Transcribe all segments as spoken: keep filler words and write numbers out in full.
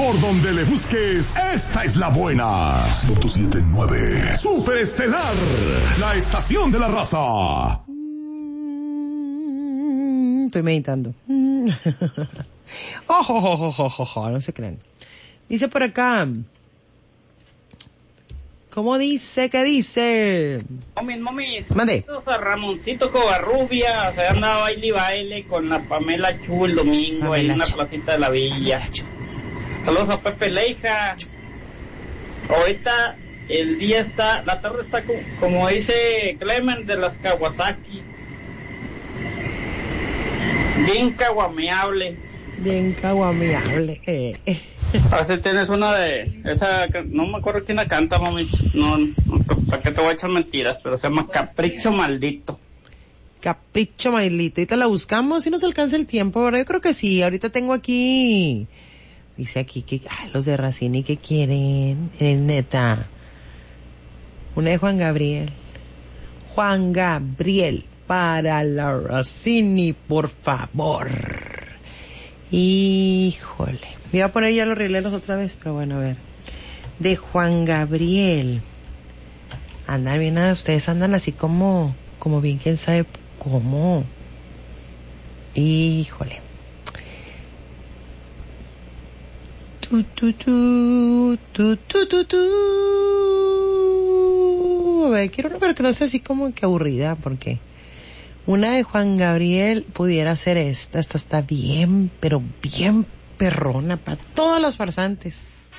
Por donde le busques, esta es la buena. ciento siete punto nueve. Superestelar, la estación de la raza. Mm, estoy meditando. Mm. oh, oh, oh, oh, oh, oh, no se crean. Dice por acá. ¿Cómo dice? ¿Qué dice? Momis, momis. Mande. Saludos a Ramoncito Covarrubia. Se andaba baile y baile con la Pamela Chu el domingo Pamela ahí en la Chu. placita de la villa. Saludos a Pepe Leija. Ahorita el día está, la tarde está como, como dice Clement de las Kawasaki. Bien caguameable. Bien caguameable. Eh, eh. A ver si tienes una de esa, no me acuerdo quién la canta, mami. No, no, para qué te voy a echar mentiras, pero se llama Capricho Maldito. Capricho Maldito. Ahorita la buscamos si nos alcanza el tiempo, ¿verdad? Yo creo que sí. Ahorita tengo aquí, dice aquí que, ay, los de Racini que quieren, es neta. Una de Juan Gabriel. Juan Gabriel para la Racini, por favor. Híjole. Me iba a poner ya los rieleros otra vez, pero bueno, a ver. De Juan Gabriel. Andan bien, ustedes andan así como, como bien, quién sabe cómo. Híjole. Tu, tu, tu, tu, tu, tu, tu. A ver, quiero una, pero que no sea así como que aburrida, porque una de Juan Gabriel pudiera ser esta. Esta está bien, pero bien perrona para todos los farsantes.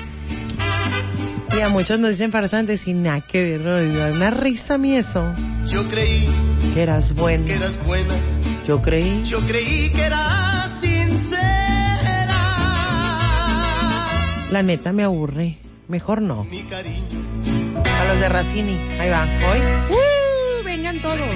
Y a muchos nos dicen farsantes y nada que ver, ¿no? Me da una risa a mí eso. Yo creí que eras buena. Que eras buena. Yo creí. Yo creí que eras sincera. La neta me aburre. Mejor no. Mi cariño. A los de Racini. Ahí va. Hoy. ¡Uh! Vengan todos.